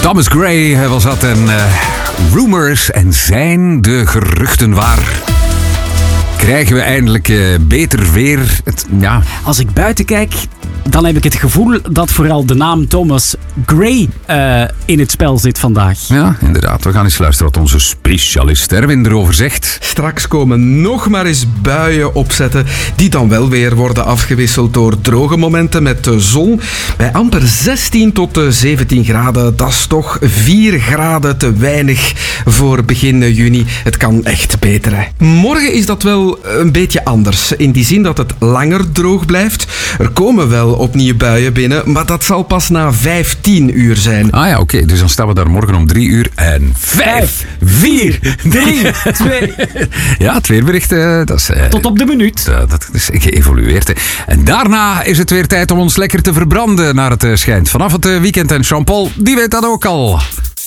Thomas Gray was dat en rumors en zijn de geruchten waar. Krijgen we eindelijk beter weer? Als ik buiten kijk, dan heb ik het gevoel dat vooral de naam Thomas Gray in het spel zit vandaag. Ja, inderdaad. We gaan eens luisteren wat onze specialist Erwin erover zegt. Straks komen nog maar eens buien opzetten, die dan wel weer worden afgewisseld door droge momenten met de zon. Bij amper 16 tot 17 graden, dat is toch 4 graden te weinig voor begin juni. Het kan echt beter, hè. Morgen is dat wel een beetje anders, in die zin dat het langer droog blijft. Er komen wel opnieuw buien binnen, maar dat zal pas na 15 uur zijn. Ah ja, oké. Dus dan staan we daar morgen om 3 uur en 5, 4, 3, 2. Ja, het weerbericht, dat is... Tot op de minuut. Dat is geëvolueerd. Hè. En daarna is het weer tijd om ons lekker te verbranden naar het schijnt. Vanaf het weekend en Jean-Paul, die weet dat ook al.